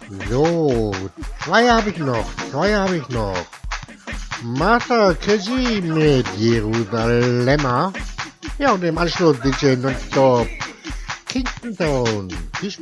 So, zwei habe ich noch. Master KG mit Jerusalem. Ja, und im Anschluss DJ Nonstop Kingston. Viel Spaß.